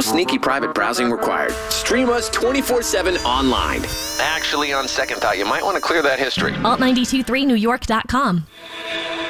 sneaky private browsing required. Stream us 24/7 online. Actually, on second thought, you might want to clear that history. Alt923NewYork.com.